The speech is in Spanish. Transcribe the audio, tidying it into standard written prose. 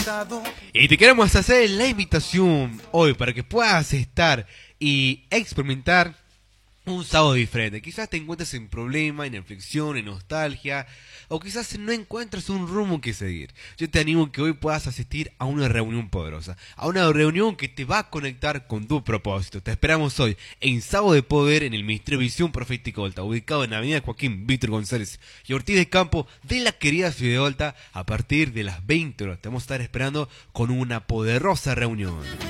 Y te queremos hacer la invitación hoy para que puedas estar y experimentar un sábado diferente. Quizás te encuentres en problema, en aflicción, en nostalgia, o quizás no encuentres un rumbo que seguir. Yo te animo a que hoy puedas asistir a una reunión poderosa, a una reunión que te va a conectar con tu propósito. Te esperamos hoy en Sábado de Poder en el Ministerio Visión Profética Olta, ubicado en Avenida Joaquín Víctor González y Ortiz de Campo de la querida ciudad de Olta, a partir de las 20 horas. Te vamos a estar esperando con una poderosa reunión.